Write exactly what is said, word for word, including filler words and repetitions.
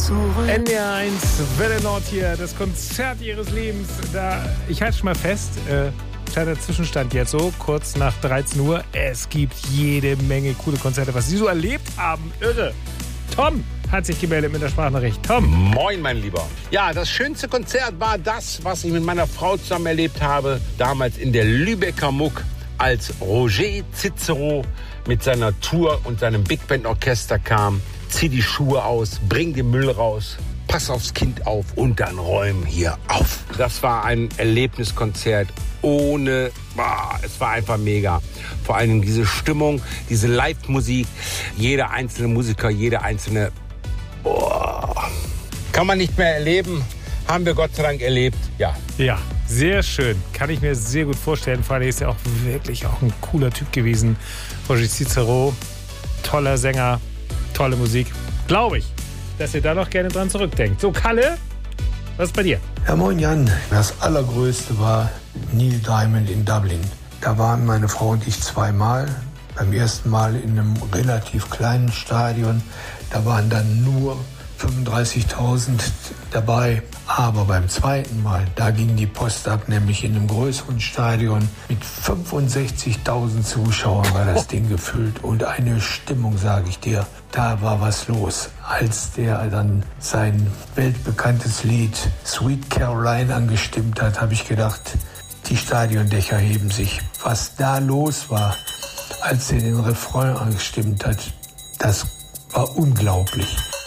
zurück. N D R eins, Welle Nord hier, das Konzert ihres Lebens. Da, ich halte schon mal fest, äh, kleiner Zwischenstand jetzt so, kurz nach dreizehn Uhr. Es gibt jede Menge coole Konzerte, was Sie so erlebt haben. Irre. Tom hat sich gemeldet mit der Sprachnachricht. Tom. Moin, mein Lieber. Ja, das schönste Konzert war das, was ich mit meiner Frau zusammen erlebt habe. Damals in der Lübecker Muck, als Roger Cicero mit seiner Tour und seinem Big Band Orchester kam. Zieh die Schuhe aus, bring den Müll raus, pass aufs Kind auf und dann räum hier auf. Das war ein Erlebniskonzert ohne, boah, es war einfach mega. Vor allem diese Stimmung, diese Live-Musik, jeder einzelne Musiker, jede einzelne, boah, kann man nicht mehr erleben, haben wir Gott sei Dank erlebt, ja. Ja, sehr schön, kann ich mir sehr gut vorstellen. Vor allem ist er auch wirklich auch ein cooler Typ gewesen. Roger Cicero, toller Sänger. Tolle Musik. Glaube ich, dass ihr da noch gerne dran zurückdenkt. So, Kalle, was ist bei dir? Ja, moin Jan. Das Allergrößte war Neil Diamond in Dublin. Da waren meine Frau und ich zweimal. Beim ersten Mal in einem relativ kleinen Stadion. Da waren dann nur fünfunddreißigtausend dabei. Aber beim zweiten Mal, da ging die Post ab, nämlich in einem größeren Stadion mit fünfundsechzigtausend Zuschauern war das Ding gefüllt. Und eine Stimmung, sage ich dir, da war was los. Als der dann sein weltbekanntes Lied Sweet Caroline angestimmt hat, habe ich gedacht, die Stadiondächer heben sich. Was da los war, als er den Refrain angestimmt hat, das war unglaublich.